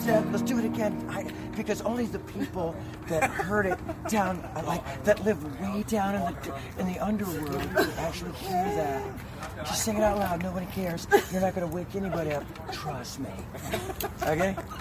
Seth, let's do it again. Because only the people that heard it down, that live way down in the underworld, actually hear that. Just sing it out loud. Nobody cares. You're not going to wake anybody up. Trust me. Okay?